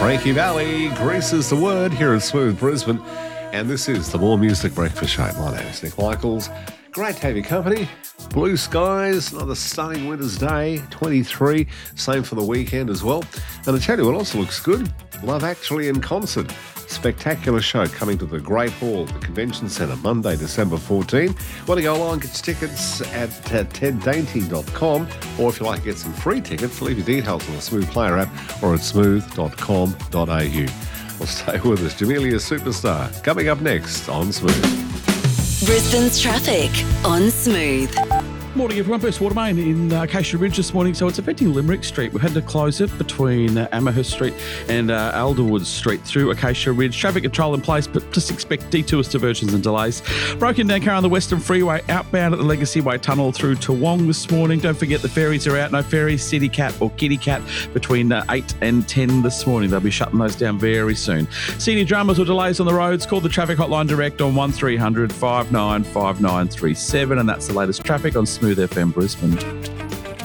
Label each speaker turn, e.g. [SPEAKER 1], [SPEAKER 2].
[SPEAKER 1] Frankie Valli, Greece is the word here at Smooth Brisbane. And this is the More Music Breakfast Show. My name is Nick Michaels. Great to have your company. Blue skies, another stunning winter's day, 23. Same for the weekend as well. And I tell you what also looks good, Love Actually in concert. Spectacular show coming to the Great Hall, the Convention Centre, Monday, December 14. Want to go along, get your tickets at teddainty.com, or if you like to get some free tickets, leave your details on the Smooth Player app or at smooth.com.au. Well, stay with us. Jamelia Superstar coming up next on Smooth.
[SPEAKER 2] Brisbane's traffic on Smooth.
[SPEAKER 3] Morning everyone, Burst Water Main in Acacia Ridge this morning, so it's affecting Limerick Street. We've had to close it between Amherst Street and Alderwood Street through Acacia Ridge. Traffic control in place, but just expect detours, diversions and delays. Broken down car on the Western Freeway outbound at the Legacy Way Tunnel through Toowong this morning. Don't forget the ferries are out. No ferries, City Cat or Kitty Cat between 8 and 10 this morning. They'll be shutting those down very soon. See any dramas or delays on the roads, call the traffic hotline direct on 1300 595937, and that's the latest traffic on Smooth FM Brisbane.